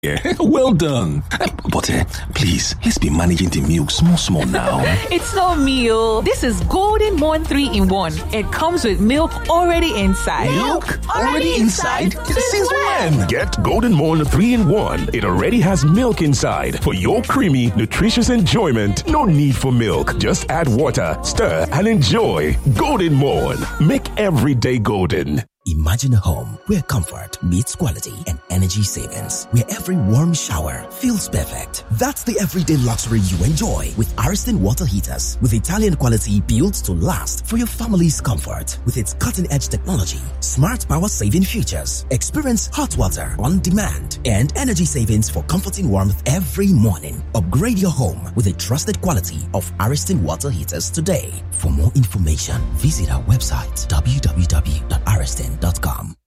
Yeah, well done. But please, let's be managing the milk small now. It's not meal. This is Golden Morn 3-in-1. It comes with milk already inside. Milk already inside? Since when? Get Golden Morn 3-in-1. It already has milk inside for your creamy, nutritious enjoyment. No need for milk. Just add water, stir, and enjoy. Golden Morn. Make every day golden. Imagine a home where comfort meets quality and energy savings, where every warm shower feels perfect. That's the everyday luxury you enjoy with Ariston water heaters, with Italian quality built to last for your family's comfort. With its cutting-edge technology, smart power-saving features, experience hot water on demand, and energy savings for comforting warmth every morning. Upgrade your home with the trusted quality of Ariston water heaters today. For more information, visit our website www.ariston.com.